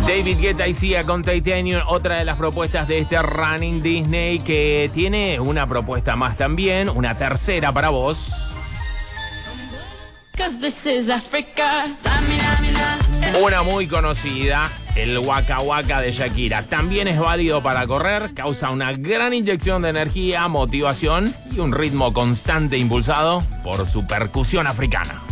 David Guetta y Sia con Titanium, otra de las propuestas de este Running Disney, que tiene una propuesta más también, una tercera para vos. Una muy conocida, el Waka Waka de Shakira. También es válido para correr, causa una gran inyección de energía, motivación y un ritmo constante impulsado por su percusión africana.